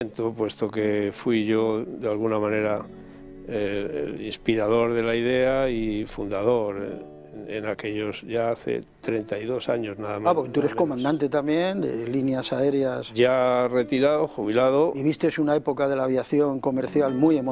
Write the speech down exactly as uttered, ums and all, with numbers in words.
puesto que fui yo de alguna manera eh, el inspirador de la idea y fundador en, en aquellos ya hace treinta y dos años nada más. Ah, porque tú eres comandante también de líneas aéreas. Ya retirado, jubilado. Viviste una época de la aviación comercial muy emocionante.